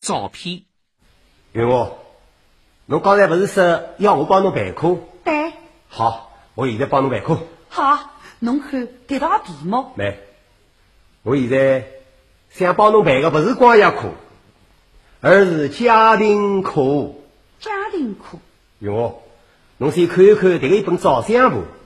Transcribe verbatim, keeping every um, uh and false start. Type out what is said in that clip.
照片。 云华，侬刚才不是说要我帮侬备课？ 对。 好，我现在帮侬备课。 好，侬看这道题目。 没，我现在想帮侬备个不是光业课，而是家庭课。 家庭课。 云华，侬先看一看这个一本照相簿。